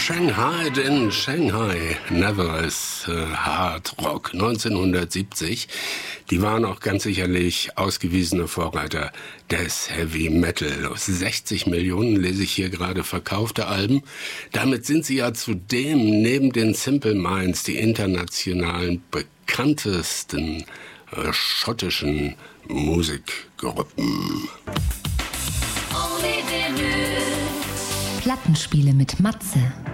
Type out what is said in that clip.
Shanghai in Shanghai, Never is Hard Rock, 1970. Die waren auch ganz sicherlich ausgewiesene Vorreiter des Heavy Metal. 60 Millionen lese ich hier gerade verkaufte Alben. Damit sind sie ja zudem neben den Simple Minds die internationalen bekanntesten schottischen Musikgruppen. Plattenspiele mit Matze.